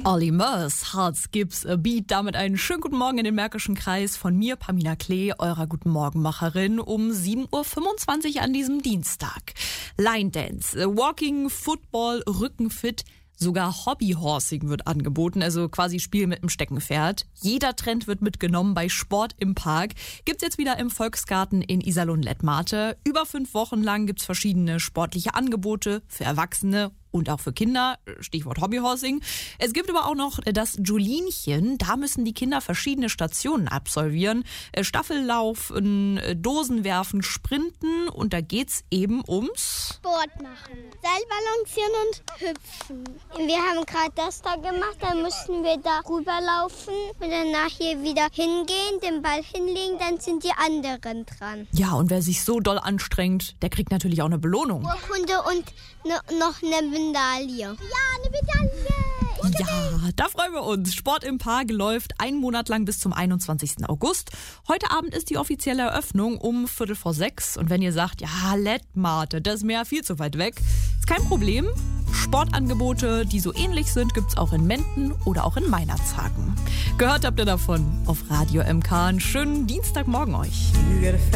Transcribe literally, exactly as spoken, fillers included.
Olly Murs, Hearts Gives a Beat. Damit einen schönen guten Morgen in den Märkischen Kreis von mir, Pamina Klee, eurer Guten Morgenmacherin, um sieben Uhr fünfundzwanzig an diesem Dienstag. Line Dance, Walking, Football, Rückenfit, sogar Hobbyhorsing wird angeboten, also quasi Spiel mit dem Steckenpferd. Jeder Trend wird mitgenommen bei Sport im Park. Gibt's jetzt wieder im Volksgarten in Iserlohn-Lettmate. Über fünf Wochen lang gibt's verschiedene sportliche Angebote für Erwachsene und auch für Kinder, Stichwort Hobbyhorsing. Es gibt aber auch noch das Julinchen. Da müssen die Kinder verschiedene Stationen absolvieren. Staffellauf, Dosenwerfen, Sprinten. Und da geht's eben ums Sport machen. Seilbalancieren und hüpfen. Wir haben gerade das da gemacht, dann mussten wir da rüberlaufen und danach hier wieder hingehen, den Ball hinlegen, dann sind die anderen dran. Ja, und wer sich so doll anstrengt, der kriegt natürlich auch eine Belohnung. Urkunde und ne, noch eine Medaille. Ja, eine Medaille! Ja, da freuen wir uns. Sport im Park läuft einen Monat lang bis zum einundzwanzigsten August. Heute Abend ist die offizielle Eröffnung um Viertel vor sechs. Und wenn ihr sagt, ja, Lettmate, das ist mir ja viel zu weit weg, ist kein Problem. Sportangebote, die so ähnlich sind, gibt's auch in Menden oder auch in Meinerzhagen. Gehört habt ihr davon auf Radio M K. Einen schönen Dienstagmorgen euch.